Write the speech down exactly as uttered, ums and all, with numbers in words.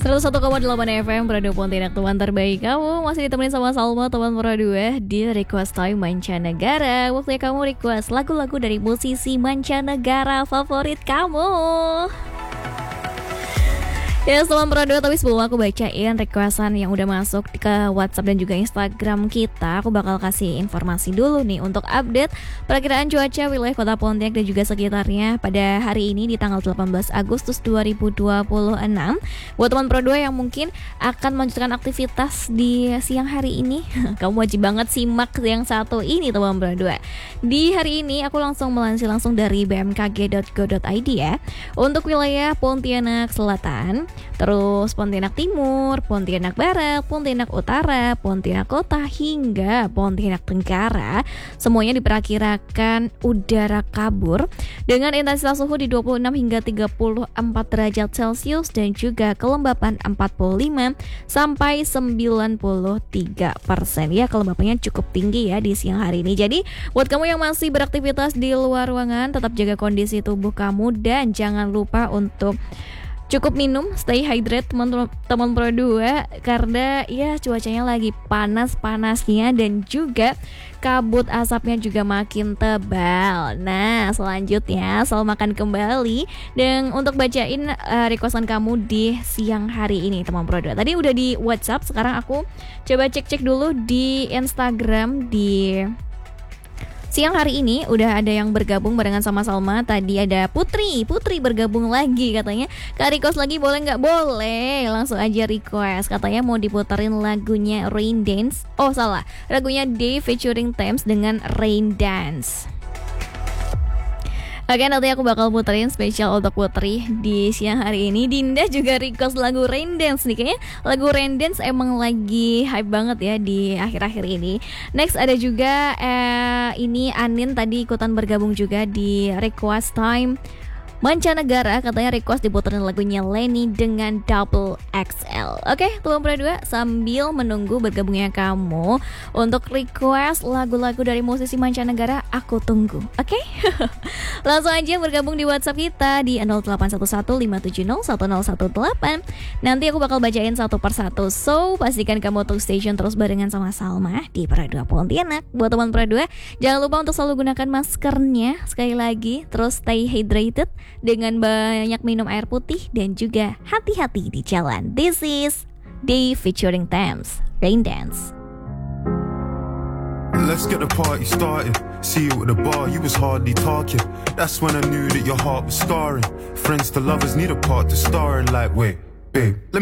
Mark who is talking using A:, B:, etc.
A: seratus satu koma delapan F M Radio Pontianak, teman terbaik kamu. Masih ditemenin sama Salma, teman Produa di Request Time Mancanegara. Waktunya kamu request lagu-lagu dari musisi mancanegara favorit kamu. Ya, teman Produa, tapi sebelum aku bacain requestan yang udah masuk ke WhatsApp dan juga Instagram kita, aku bakal kasih informasi dulu nih untuk update perakiraan cuaca wilayah Kota Pontianak dan juga sekitarnya pada hari ini di tanggal delapan belas Agustus dua ribu dua puluh enam. Buat teman Produa yang mungkin akan melanjutkan aktivitas di siang hari ini, kamu wajib banget simak yang satu ini teman Produa. Di hari ini aku langsung melansir langsung dari b m k g dot go dot i d ya. Untuk wilayah Pontianak Selatan, terus Pontianak Timur, Pontianak Barat, Pontianak Utara, Pontianak Kota hingga Pontianak Tenggara, semuanya diperkirakan udara kabur dengan intensitas suhu di dua puluh enam hingga tiga puluh empat derajat Celcius dan juga kelembapan empat puluh lima sampai sembilan puluh tiga persen. Ya, kelembapannya cukup tinggi ya di siang hari ini. Jadi buat kamu yang masih beraktivitas di luar ruangan, tetap jaga kondisi tubuh kamu dan jangan lupa untuk cukup minum, stay hydrate teman-teman Produa, karena ya cuacanya lagi panas-panasnya dan juga kabut asapnya juga makin tebal. Nah, selanjutnya selalu makan kembali dan untuk bacain uh, requestan kamu di siang hari ini teman Produa. Tadi udah di WhatsApp, sekarang aku coba cek-cek dulu di Instagram. Di siang hari ini udah ada yang bergabung barengan sama Salma. Tadi ada Putri, Putri bergabung lagi katanya. Kak request lagi boleh nggak? Boleh, langsung aja request. Katanya mau diputerin lagunya Rain Dance. Oh salah, lagunya Day featuring Thames dengan Rain Dance. Oke, nanti aku bakal puterin spesial untuk Putri di siang hari ini. Dinda juga request lagu Rain Dance nih. Kayaknya lagu Rain Dance emang lagi hype banget ya di akhir-akhir ini. Next ada juga eh, ini Anin tadi ikutan bergabung juga di Request Time Mancanegara, katanya request diputerin lagunya Lenny dengan Double X L. Oke, teman Produa, sambil menunggu bergabungnya kamu untuk request lagu-lagu dari musisi mancanegara, aku tunggu. Oke? Langsung aja bergabung di WhatsApp kita di nol delapan satu satu lima tujuh nol satu nol satu delapan. Nanti aku bakal bacain satu persatu. So, pastikan kamu untuk station terus barengan sama Salma di Produa Pontianak. Buat teman Produa, jangan lupa untuk selalu gunakan maskernya sekali lagi. Terus stay hydrated dengan banyak minum air putih dan juga hati-hati di jalan. This is Day featuring Thames, Rain Dance.
B: Let's get the party started. See you at the bar, you was hardly talking. That's when I knew that your heart was scarring. Friends to lovers need a part to star in. Like, wait, babe, let me